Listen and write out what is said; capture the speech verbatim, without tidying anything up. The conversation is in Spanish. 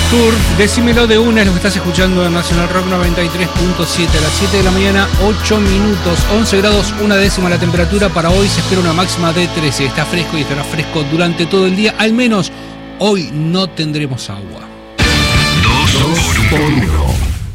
Tour, decímelo de una, es lo que estás escuchando en Nacional Rock noventa y tres punto siete. A las siete de la mañana, ocho minutos, once grados, una décima la temperatura. Para hoy se espera una máxima de trece. Está fresco y estará fresco durante todo el día. Al menos hoy no tendremos agua. Dos por uno.